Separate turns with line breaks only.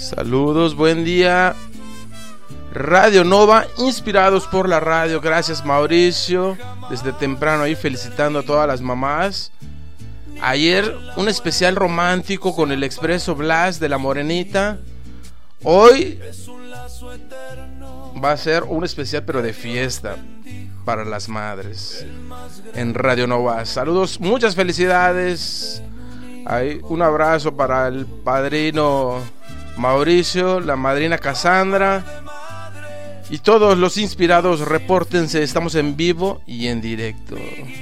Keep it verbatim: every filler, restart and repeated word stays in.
Saludos, buen día. Radio Nova, inspirados por la radio. Gracias, Mauricio. Desde temprano ahí felicitando a todas las mamás. Ayer un especial romántico con el Expreso Blas de la Morenita. Hoy va a ser un especial pero de fiesta para las madres en Radio Nova. Saludos, muchas felicidades. Ahí, un abrazo para el padrino Mauricio, la madrina Cassandra y todos los inspirados. Repórtense, estamos en vivo y en directo.